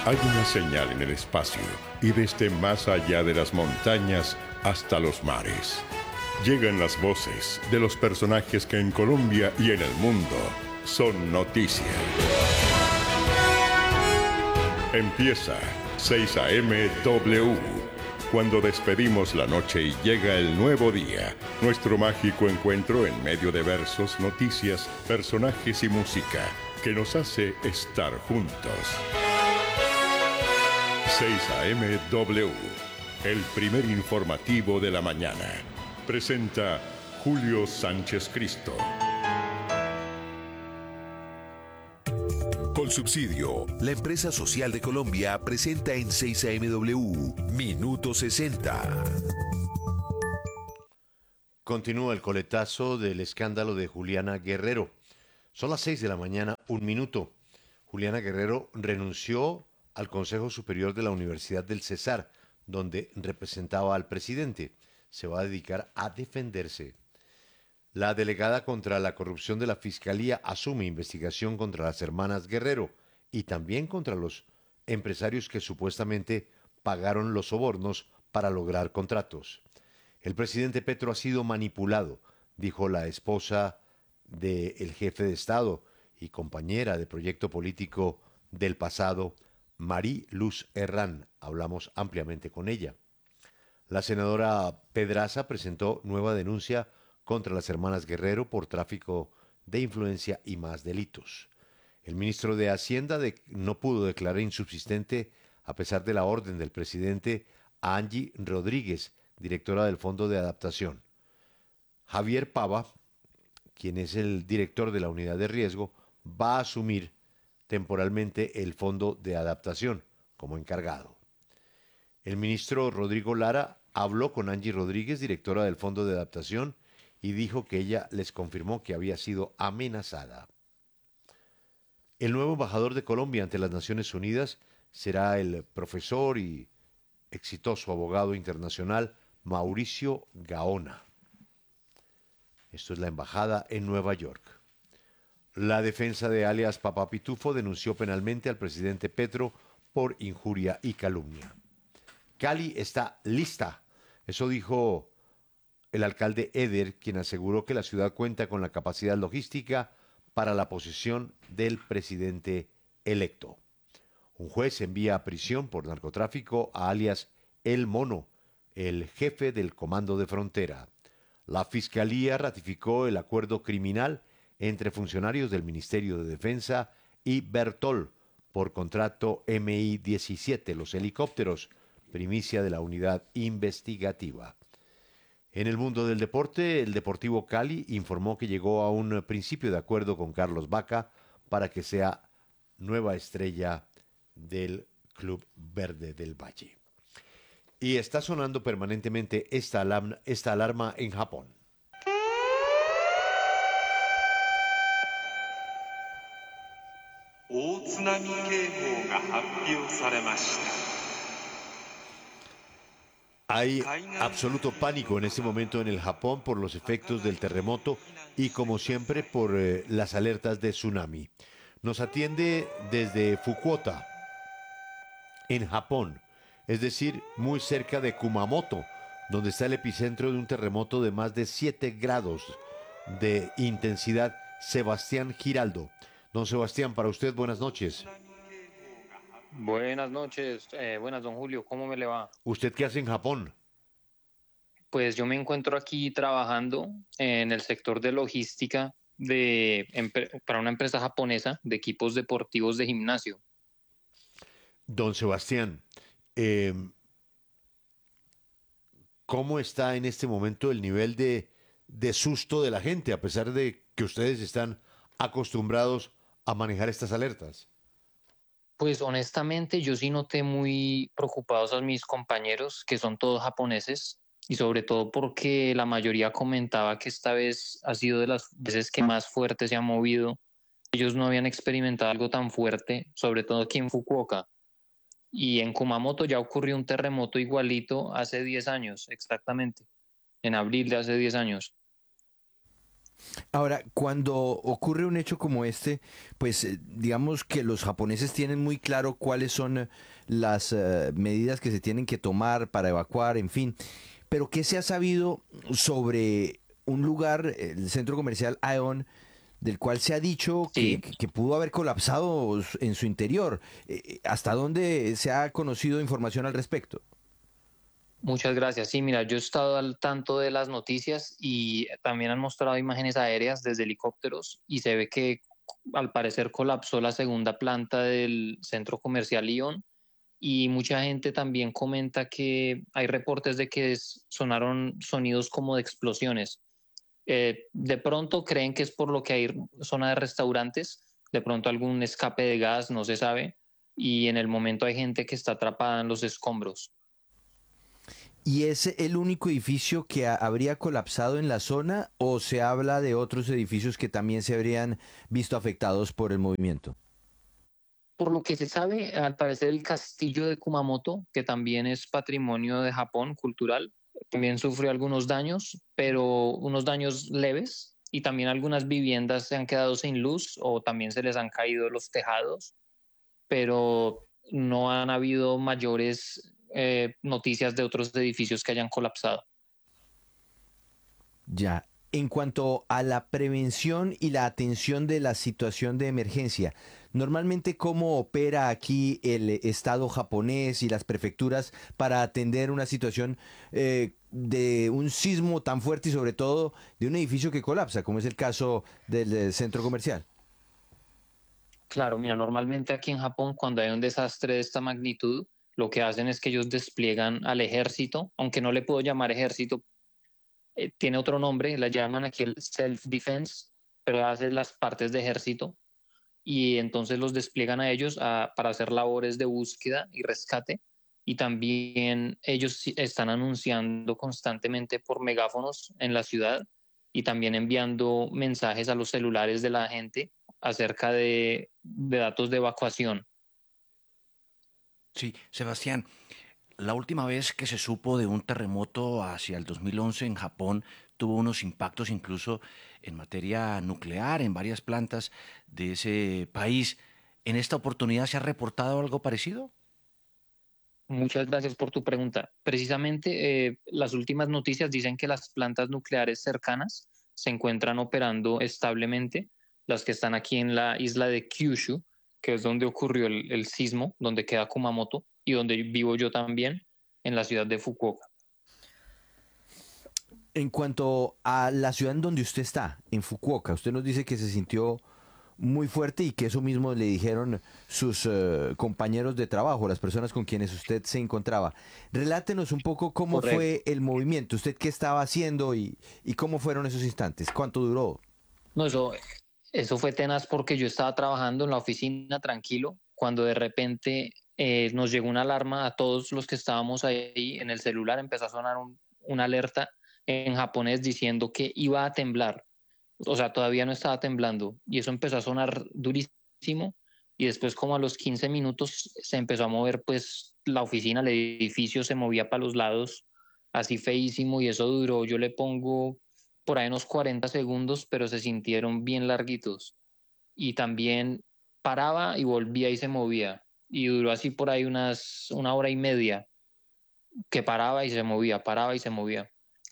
Hay una señal en el espacio y desde más allá de las montañas hasta los mares. Llegan las voces de los personajes que en Colombia y en el mundo son noticia. Empieza 6 a.m. W. Cuando despedimos la noche y llega el nuevo día, nuestro mágico encuentro en medio de versos, noticias, personajes y música que nos hace estar juntos. 6 a.m. W, el primer informativo de la mañana. Presenta Julio Sánchez Cristo. Colsubsidio, la empresa social de Colombia, presenta en 6 a.m.W. Minuto 60. Continúa el coletazo del escándalo de Juliana Guerrero. Son las 6 de la mañana, 1 minuto. Juliana Guerrero renunció al Consejo Superior de la Universidad del Cesar, donde representaba al presidente. Se va a dedicar a defenderse. La delegada contra la corrupción de la Fiscalía asume investigación contra las hermanas Guerrero y también contra los empresarios que supuestamente pagaron los sobornos para lograr contratos. El presidente Petro ha sido manipulado, dijo la esposa del jefe de Estado y compañera de proyecto político del pasado, Marí Luz Herrán. Hablamos ampliamente con ella. La senadora Pedraza presentó nueva denuncia contra las hermanas Guerrero por tráfico de influencia y más delitos. El ministro de Hacienda no pudo declarar insubsistente, a pesar de la orden del presidente, a Angie Rodríguez, directora del Fondo de Adaptación. Javier Pava, quien es el director de la unidad de riesgo, va a asumir temporalmente el Fondo de Adaptación como encargado. El ministro Rodrigo Lara habló con Angie Rodríguez, directora del Fondo de Adaptación, y dijo que ella les confirmó que había sido amenazada. El nuevo embajador de Colombia ante las Naciones Unidas será el profesor y exitoso abogado internacional Mauricio Gaona. Esto es la embajada en Nueva York. La defensa de alias Papá Pitufo denunció penalmente al presidente Petro por injuria y calumnia. Cali está lista. Eso dijo el alcalde Eder, quien aseguró que la ciudad cuenta con la capacidad logística para la posesión del presidente electo. Un juez envía a prisión por narcotráfico a alias El Mono, el jefe del Comando de Frontera. La Fiscalía ratificó el acuerdo criminal entre funcionarios del Ministerio de Defensa y Bertol por contrato MI-17, los helicópteros, primicia de la unidad investigativa. En el mundo del deporte, el Deportivo Cali informó que llegó a un principio de acuerdo con Carlos Vaca para que sea nueva estrella del Club Verde del Valle. Y está sonando permanentemente esta alarma en Japón. Hay absoluto pánico en este momento en el Japón por los efectos del terremoto y, como siempre, por las alertas de tsunami. Nos atiende desde Fukuoka, en Japón, es decir, muy cerca de Kumamoto, donde está el epicentro de un terremoto de más de 7 grados de intensidad, Sebastián Giraldo. Don Sebastián, para usted, buenas noches. Buenas noches, buenas don Julio, ¿cómo me le va? ¿Usted qué hace en Japón? Pues yo me encuentro aquí trabajando en el sector de logística para una empresa japonesa de equipos deportivos de gimnasio. Don Sebastián, eh, ¿cómo está en este momento el nivel de susto de la gente, a pesar de que ustedes están acostumbrados a manejar estas alertas? Pues honestamente yo sí noté muy preocupados a mis compañeros, que son todos japoneses, y sobre todo porque la mayoría comentaba que esta vez ha sido de las veces que más fuerte se ha movido. Ellos no habían experimentado algo tan fuerte, sobre todo aquí en Fukuoka. Y en Kumamoto ya ocurrió un terremoto igualito hace 10 años, exactamente, en abril de hace 10 años. Ahora, cuando ocurre un hecho como este, pues digamos que los japoneses tienen muy claro cuáles son las medidas que se tienen que tomar para evacuar, en fin. Pero ¿qué se ha sabido sobre un lugar, el centro comercial Aeon, del cual se ha dicho Sí. que pudo haber colapsado en su interior? ¿Hasta dónde se ha conocido información al respecto? Muchas gracias. Sí, mira, yo he estado al tanto de las noticias y también han mostrado imágenes aéreas desde helicópteros y se ve que al parecer colapsó la segunda planta del centro comercial Ion y mucha gente también comenta que hay reportes de que sonaron sonidos como de explosiones. De pronto creen que es por lo que hay zona de restaurantes, de pronto algún escape de gas, no se sabe, y en el momento hay gente que está atrapada en los escombros. ¿Y es el único edificio que habría colapsado en la zona o se habla de otros edificios que también se habrían visto afectados por el movimiento? Por lo que se sabe, al parecer el castillo de Kumamoto, que también es patrimonio de Japón cultural, también sufrió algunos daños, pero unos daños leves, y también algunas viviendas se han quedado sin luz o también se les han caído los tejados, pero no han habido mayores noticias de otros edificios que hayan colapsado. Ya. En cuanto a la prevención y la atención de la situación de emergencia, normalmente cómo opera aquí el Estado japonés y las prefecturas para atender una situación de un sismo tan fuerte y sobre todo de un edificio que colapsa, como es el caso del centro comercial. Claro, mira, normalmente aquí en Japón, cuando hay un desastre de esta magnitud, lo que hacen es que ellos despliegan al ejército, aunque no le puedo llamar ejército, tiene otro nombre, la llaman aquí el self-defense, pero hace las partes de ejército y entonces los despliegan a ellos para hacer labores de búsqueda y rescate. Y también ellos están anunciando constantemente por megáfonos en la ciudad y también enviando mensajes a los celulares de la gente acerca de datos de evacuación. Sí, Sebastián, la última vez que se supo de un terremoto hacia el 2011 en Japón tuvo unos impactos incluso en materia nuclear en varias plantas de ese país. ¿En esta oportunidad se ha reportado algo parecido? Muchas gracias por tu pregunta. Precisamente las últimas noticias dicen que las plantas nucleares cercanas se encuentran operando establemente, las que están aquí en la isla de Kyushu, que es donde ocurrió el sismo, donde queda Kumamoto y donde vivo yo también, en la ciudad de Fukuoka. En cuanto a la ciudad en donde usted está, en Fukuoka, usted nos dice que se sintió muy fuerte y que eso mismo le dijeron sus compañeros de trabajo, las personas con quienes usted se encontraba. Relátenos un poco cómo Correcto. fue el movimiento, usted qué estaba haciendo y cómo fueron esos instantes, cuánto duró. No, eso fue tenaz porque yo estaba trabajando en la oficina tranquilo, cuando de repente nos llegó una alarma a todos los que estábamos ahí en el celular, empezó a sonar una alerta en japonés diciendo que iba a temblar. O sea, todavía no estaba temblando y eso empezó a sonar durísimo y después como a los 15 minutos se empezó a mover pues la oficina, el edificio se movía para los lados así feísimo y eso duró, yo le pongo por ahí unos 40 segundos, pero se sintieron bien larguitos y también paraba y volvía y se movía y duró así por ahí una hora y media que paraba y se movía, paraba y se movía.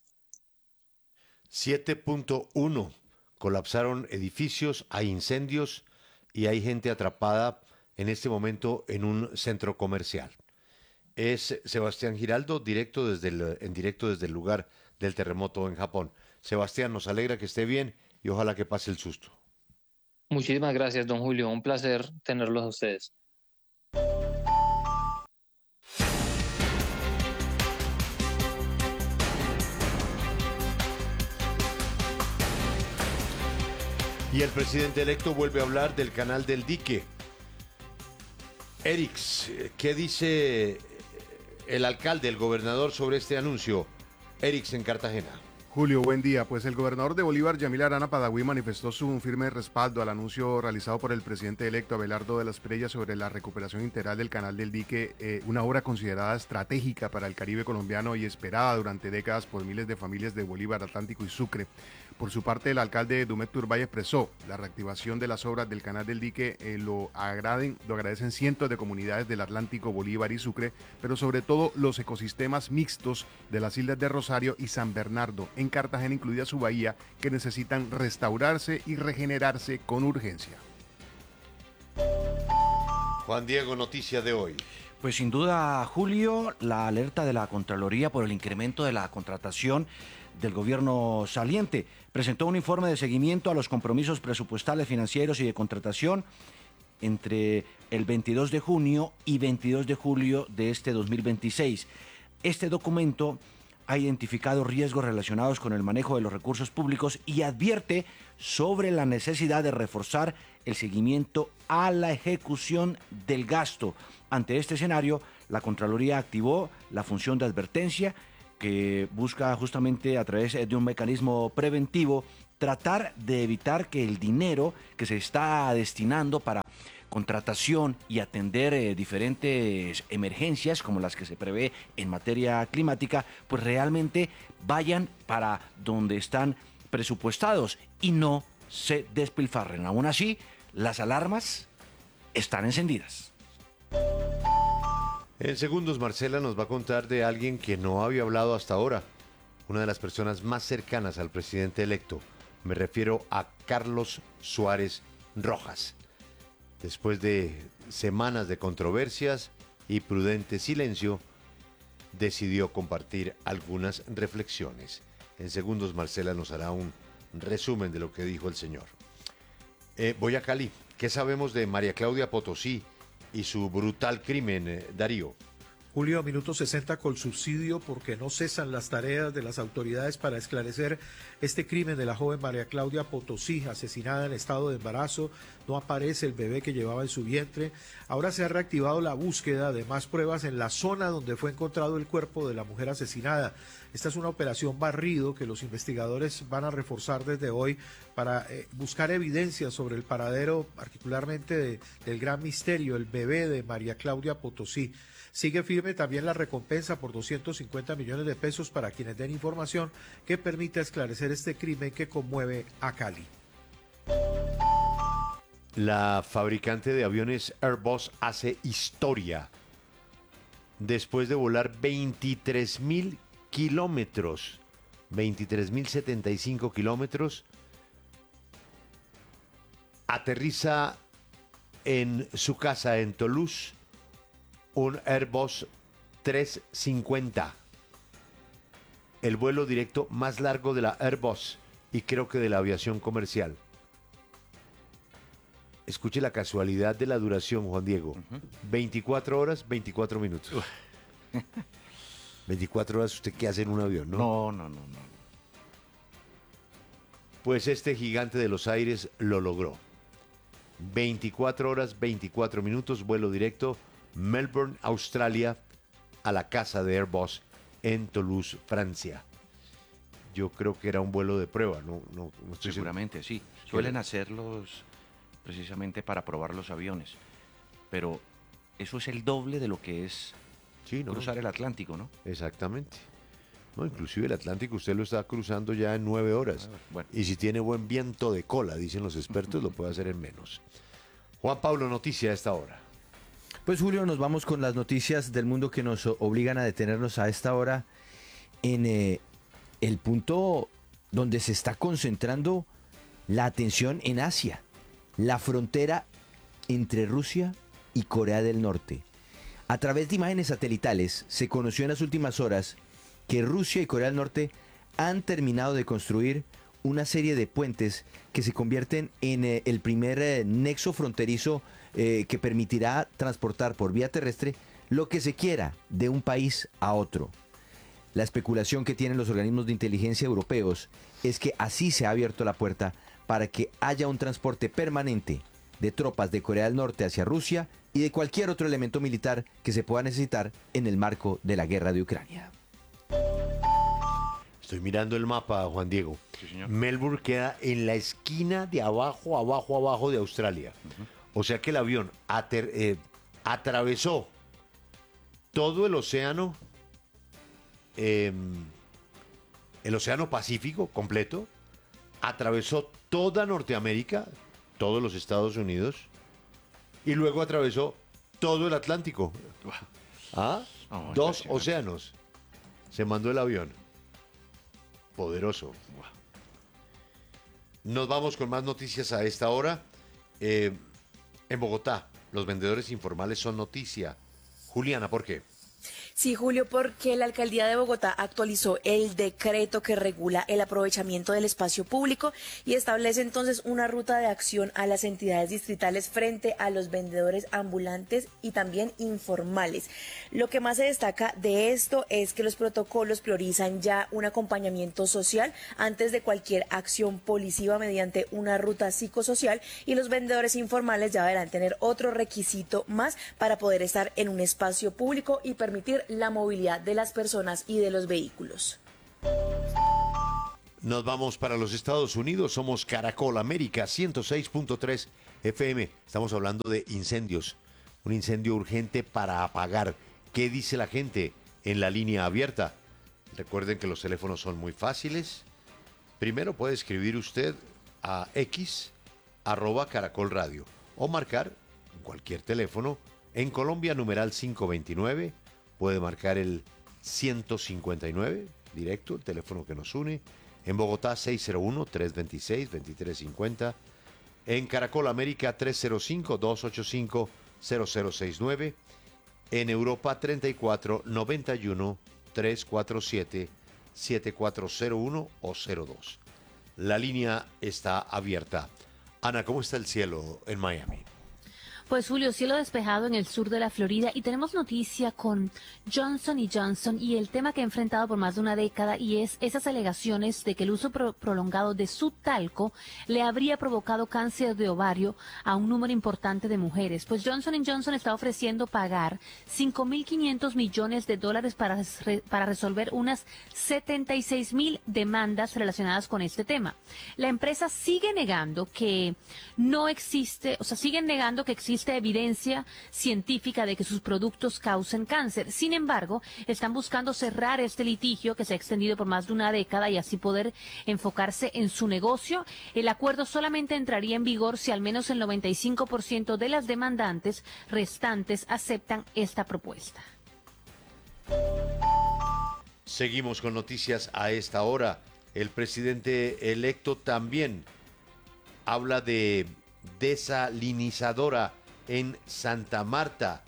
7.1. Colapsaron edificios, hay incendios y hay gente atrapada en este momento en un centro comercial. Es Sebastián Giraldo, en directo desde el lugar del terremoto en Japón. Sebastián, nos alegra que esté bien y ojalá que pase el susto. Muchísimas gracias, don Julio, un placer tenerlos a ustedes. Y el presidente electo vuelve a hablar del canal del dique. Erix, ¿qué dice el alcalde, el gobernador sobre este anuncio? Erix en Cartagena. Julio, buen día. Pues el gobernador de Bolívar, Yamil Arana Padaví, manifestó su firme respaldo al anuncio realizado por el presidente electo Abelardo de las Preyas sobre la recuperación integral del Canal del Dique, una obra considerada estratégica para el Caribe colombiano y esperada durante décadas por miles de familias de Bolívar, Atlántico y Sucre. Por su parte, el alcalde Dumet Turbay expresó la reactivación de las obras del Canal del Dique, lo agradecen cientos de comunidades del Atlántico, Bolívar y Sucre, pero sobre todo los ecosistemas mixtos de las islas de Rosario y San Bernardo, en Cartagena, incluida su bahía, que necesitan restaurarse y regenerarse con urgencia. Juan Diego, noticia de hoy. Pues sin duda, Julio, la alerta de la Contraloría por el incremento de la contratación del gobierno saliente. Presentó un informe de seguimiento a los compromisos presupuestales, financieros y de contratación entre el 22 de junio y 22 de julio de este 2026. Este documento ha identificado riesgos relacionados con el manejo de los recursos públicos y advierte sobre la necesidad de reforzar el seguimiento a la ejecución del gasto. Ante este escenario, la Contraloría activó la función de advertencia que busca justamente a través de un mecanismo preventivo tratar de evitar que el dinero que se está destinando para contratación y atender diferentes emergencias como las que se prevé en materia climática, pues realmente vayan para donde están presupuestados y no se despilfarren. Aún así, las alarmas están encendidas. En segundos, Marcela nos va a contar de alguien que no había hablado hasta ahora, una de las personas más cercanas al presidente electo. Me refiero a Carlos Suárez Rojas. Después de semanas de controversias y prudente silencio, decidió compartir algunas reflexiones. En segundos, Marcela nos hará un resumen de lo que dijo el señor. Voy a Cali. ¿Qué sabemos de María Claudia Potosí y su brutal crimen, Darío? Julio, minuto 60 con subsidio porque no cesan las tareas de las autoridades para esclarecer este crimen de la joven María Claudia Potosí, asesinada en estado de embarazo. No aparece el bebé que llevaba en su vientre. Ahora se ha reactivado la búsqueda de más pruebas en la zona donde fue encontrado el cuerpo de la mujer asesinada. Esta es una operación barrido que los investigadores van a reforzar desde hoy para buscar evidencias sobre el paradero, particularmente del gran misterio, el bebé de María Claudia Potosí. Sigue firme también la recompensa por 250 millones de pesos para quienes den información que permita esclarecer este crimen que conmueve a Cali. La fabricante de aviones Airbus hace historia. Después de volar 23.000 kilómetros, 23.075 kilómetros, aterriza en su casa en Toulouse un Airbus 350, el vuelo directo más largo de la Airbus y creo que de la aviación comercial. Escuche la casualidad de la duración, Juan Diego. 24 horas, 24 minutos. 24 horas, ¿usted qué hace en un avión, no? No. Pues este gigante de los aires lo logró. 24 horas, 24 minutos, vuelo directo, Melbourne, Australia, a la casa de Airbus en Toulouse, Francia. Yo creo que era un vuelo de prueba, no estoy Seguramente, sí. Suelen hacerlos precisamente para probar los aviones. Pero eso es el doble de lo que es cruzar el Atlántico, ¿no? Exactamente. No, inclusive el Atlántico usted lo está cruzando ya en 9 horas. Bueno. Y si tiene buen viento de cola, dicen los expertos, lo puede hacer en menos. Juan Pablo, noticia a esta hora. Pues Julio, nos vamos con las noticias del mundo que nos obligan a detenernos a esta hora en el punto donde se está concentrando la atención en Asia, la frontera entre Rusia y Corea del Norte. A través de imágenes satelitales se conoció en las últimas horas que Rusia y Corea del Norte han terminado de construir una serie de puentes que se convierten en el primer nexo fronterizo que permitirá transportar por vía terrestre lo que se quiera de un país a otro. La especulación que tienen los organismos de inteligencia europeos es que así se ha abierto la puerta para que haya un transporte permanente de tropas de Corea del Norte hacia Rusia y de cualquier otro elemento militar que se pueda necesitar en el marco de la guerra de Ucrania. Estoy mirando el mapa, Juan Diego. Sí, señor. Melbourne queda en la esquina de abajo de Australia. O sea que el avión atravesó todo el océano Pacífico completo, atravesó toda Norteamérica, todos los Estados Unidos, y luego atravesó todo el Atlántico. ¿Ah? Oh, 2 impresionante. océanos. Se mandó el avión. Poderoso. Nos vamos con más noticias a esta hora. En Bogotá, los vendedores informales son noticia. Juliana, ¿por qué? Sí, Julio, porque la alcaldía de Bogotá actualizó el decreto que regula el aprovechamiento del espacio público y establece entonces una ruta de acción a las entidades distritales frente a los vendedores ambulantes y también informales. Lo que más se destaca de esto es que los protocolos priorizan ya un acompañamiento social antes de cualquier acción policiva mediante una ruta psicosocial, y los vendedores informales ya deberán tener otro requisito más para poder estar en un espacio público y permitir la movilidad de las personas y de los vehículos. Nos vamos para los Estados Unidos. Somos Caracol América 106.3 FM. Estamos hablando de incendios. Un incendio urgente para apagar. ¿Qué dice la gente en la línea abierta? Recuerden que los teléfonos son muy fáciles. Primero puede escribir usted a X @Caracol Radio o marcar cualquier teléfono. En Colombia, numeral 529. Puede marcar el 159, directo, el teléfono que nos une. En Bogotá, 601-326-2350. En Caracol América, 305-285-0069. En Europa, 34-91-347-7401 o 02. La línea está abierta. Ana, ¿cómo está el cielo en Miami? Pues Julio, cielo despejado en el sur de la Florida, y tenemos noticia con Johnson & Johnson y el tema que ha enfrentado por más de una década, y es esas alegaciones de que el uso prolongado de su talco le habría provocado cáncer de ovario a un número importante de mujeres. Pues Johnson & Johnson está ofreciendo pagar $5.500 millones para resolver unas 76.000 demandas relacionadas con este tema. La empresa sigue negando que existe evidencia científica de que sus productos causen cáncer. Sin embargo, están buscando cerrar este litigio que se ha extendido por más de una década y así poder enfocarse en su negocio. El acuerdo solamente entraría en vigor si al menos el 95% de las demandantes restantes aceptan esta propuesta. Seguimos con noticias a esta hora. El presidente electo también habla de desalinizadora en Santa Marta.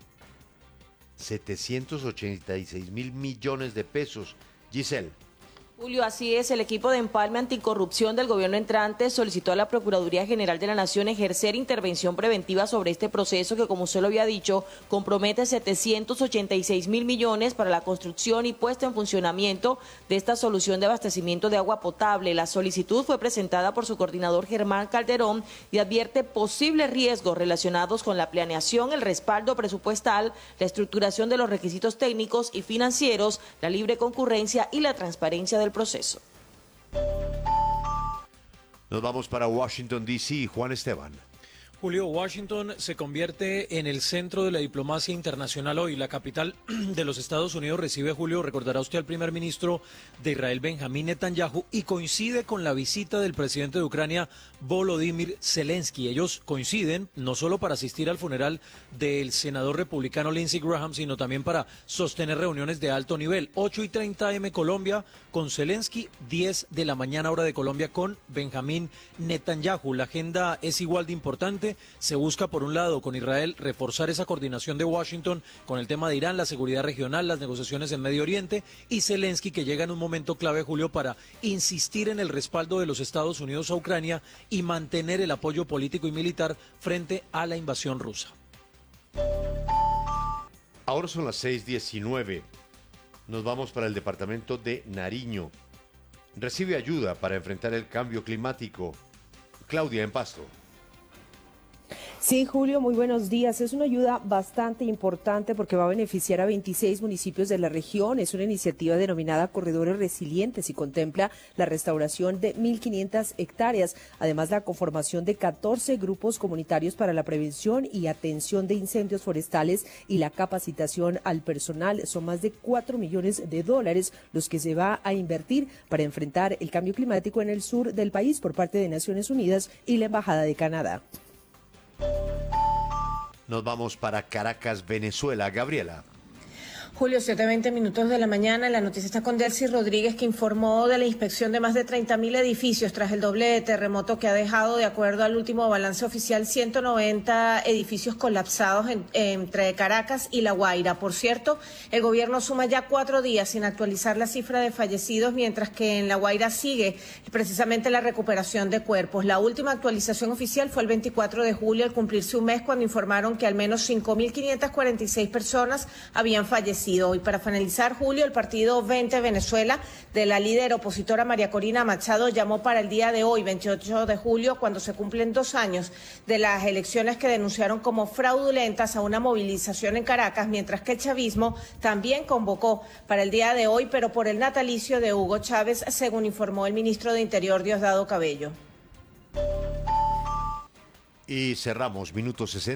786.000 millones de pesos. Giselle. Julio, así es. El equipo de empalme anticorrupción del gobierno entrante solicitó a la Procuraduría General de la Nación ejercer intervención preventiva sobre este proceso que, como usted lo había dicho, compromete 786.000 millones para la construcción y puesta en funcionamiento de esta solución de abastecimiento de agua potable. La solicitud fue presentada por su coordinador Germán Calderón y advierte posibles riesgos relacionados con la planeación, el respaldo presupuestal, la estructuración de los requisitos técnicos y financieros, la libre concurrencia y la transparencia del proceso. Nos vamos para Washington, D.C. Juan Esteban. Julio, Washington se convierte en el centro de la diplomacia internacional hoy. La capital de los Estados Unidos recibe, Julio, recordará usted, al primer ministro de Israel, Benjamín Netanyahu, y coincide con la visita del presidente de Ucrania, Volodymyr Zelensky. Ellos coinciden no solo para asistir al funeral del senador republicano Lindsey Graham, sino también para sostener reuniones de alto nivel. 8:30 a.m. Colombia con Zelensky, 10 de la mañana hora de Colombia con Benjamín Netanyahu. La agenda es igual de importante. Se busca, por un lado, con Israel reforzar esa coordinación de Washington con el tema de Irán, la seguridad regional, las negociaciones en Medio Oriente, y Zelensky, que llega en un momento clave, Julio, para insistir en el respaldo de los Estados Unidos a Ucrania y mantener el apoyo político y militar frente a la invasión rusa. Ahora son las 6:19. Nos vamos para el departamento de Nariño. Recibe ayuda para enfrentar el cambio climático. Claudia, en Pasto. Sí, Julio, muy buenos días. Es una ayuda bastante importante porque va a beneficiar a 26 municipios de la región. Es una iniciativa denominada Corredores Resilientes y contempla la restauración de 1.500 hectáreas, además la conformación de 14 grupos comunitarios para la prevención y atención de incendios forestales y la capacitación al personal. Son más de $4 millones los que se va a invertir para enfrentar el cambio climático en el sur del país por parte de Naciones Unidas y la Embajada de Canadá. Nos vamos para Caracas, Venezuela. Gabriela. Julio, 7:20 de la mañana. La noticia está con Delcy Rodríguez, que informó de la inspección de más de 30.000 edificios tras el doble terremoto que ha dejado, de acuerdo al último balance oficial, 190 edificios colapsados entre Caracas y La Guaira. Por cierto, el gobierno suma ya 4 días sin actualizar la cifra de fallecidos, mientras que en La Guaira sigue precisamente la recuperación de cuerpos. La última actualización oficial fue el 24 de julio, al cumplirse un mes, cuando informaron que al menos 5.546 personas habían fallecido. Y para finalizar, Julio, el partido 20 Venezuela de la líder opositora María Corina Machado llamó para el día de hoy, 28 de julio, cuando se cumplen 2 años de las elecciones que denunciaron como fraudulentas, a una movilización en Caracas, mientras que el chavismo también convocó para el día de hoy, pero por el natalicio de Hugo Chávez, según informó el ministro de Interior, Diosdado Cabello. Y cerramos minuto 60.